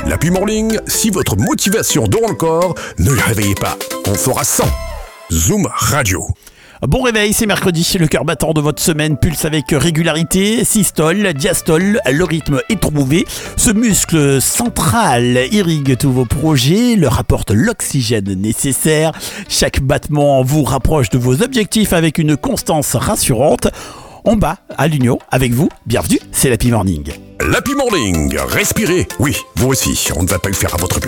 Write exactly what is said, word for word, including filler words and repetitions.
L'Happy Morning, si votre motivation dort encore, ne le réveillez pas. On fera cent. Zoom Radio. Bon réveil, c'est mercredi, le cœur battant de votre semaine pulse avec régularité, systole, diastole, le rythme est trouvé. Ce muscle central irrigue tous vos projets, leur apporte l'oxygène nécessaire. Chaque battement vous rapproche de vos objectifs avec une constance rassurante. On bat à l'union avec vous, bienvenue, c'est l'Happy Morning. L'Happy Morning, respirez. Oui, vous aussi, on ne va pas le faire à votre place.